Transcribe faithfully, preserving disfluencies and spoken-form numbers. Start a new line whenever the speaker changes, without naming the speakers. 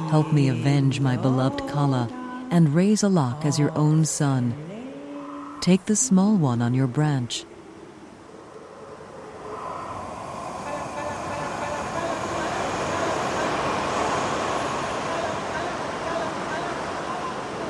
Help me avenge my beloved Kala and raise Alak as your own son. Take the small one on your branch